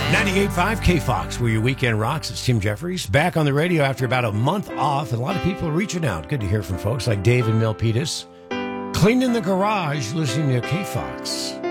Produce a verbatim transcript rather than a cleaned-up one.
ninety-eight point five K-Fox, where your weekend rocks. It's Tim Jeffries, back on the radio after about a month off, and a lot of people are reaching out. Good to hear from folks like Dave in Milpitas. Cleaning the garage, listening to K-Fox.